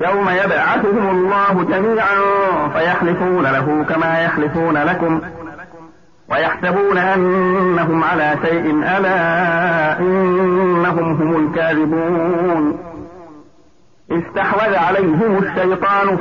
يوم يبعثهم الله جميعا فيحلفون له كما يحلفون لكم ويحسبون أنهم على شيء ألا إنهم هم الكاذبون. استحوذ عليهم الشيطان